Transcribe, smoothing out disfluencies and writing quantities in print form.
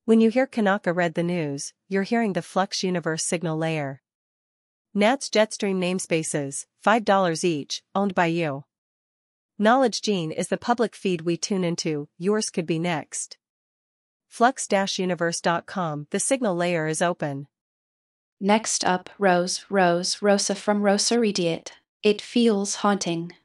When you hear Kanaka read the news, you're hearing the Flux Universe signal layer. NAT's Jetstream namespaces, $5 each, owned by you. Knowledge Gene is the public feed we tune into, yours could be next. Flux-universe.com, the signal layer is open. Next up, Rosa from Rosa Rediet. It feels haunting.